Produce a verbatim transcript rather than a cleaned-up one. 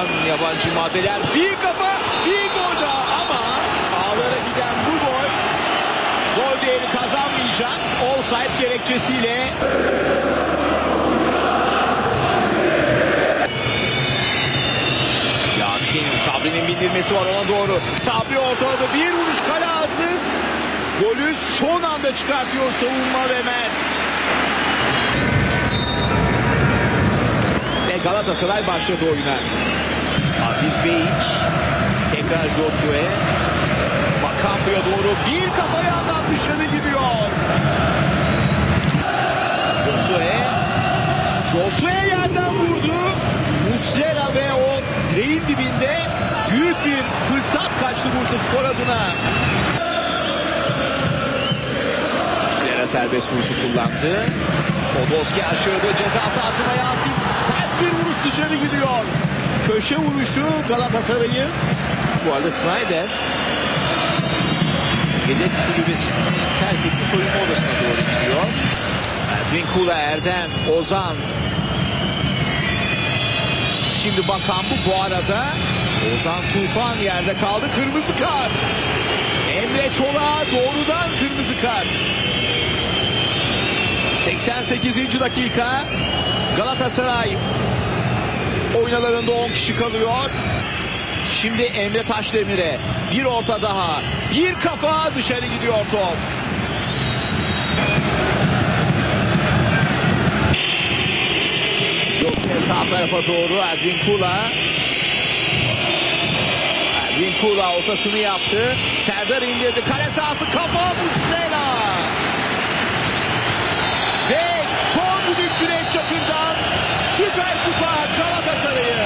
Çıkan yabancı maddeler. Bir kafa, bir gol daha ama ağlara giden bu gol gol değeri kazanmayacak. Offside gerekçesiyle. Yasin, Sabri'nin bindirmesi var ona doğru. Sabri ortaladı, bir vuruş kale ağzı. Golü son anda çıkartıyor savunma ve Mert. Ve Galatasaray başladı oyuna. Aziz Beyiç. Tekrar Josue. Bakambu'ya doğru bir kafa yandan dışarı gidiyor. Josue. Josue yerden vurdu. Muslera ve o direğin dibinde büyük bir fırsat kaçtı Bursaspor adına. Muslera serbest vuruşu kullandı. Podolski aşırdı ceza sahasına Yasin. Ters bir vuruş dışarı gidiyor. Köşe vuruşu Galatasaray'ın. Bu arada Snyder yedek kulübesini terk etti, soyunma odasına doğru gidiyor. Edwin Kula, Erdem, Ozan. Şimdi bakan bu bu arada. Ozan Tufan yerde kaldı. Kırmızı kart. Emre Çolak'a doğrudan kırmızı kart. seksen sekizinci dakika. Galatasaray oyun alanında on kişi kalıyor. Şimdi Emre Taşdemir'e bir orta daha. Bir kafa dışarı gidiyor top. Josue sağ tarafa doğru. Edwin Kula. Edwin Kula ortasını yaptı. Serdar indirdi. Kale sahası, kafa Muslera. Ve son düdük Cüneyt Çakır'dan Süper Kupa Galatasaray'ı.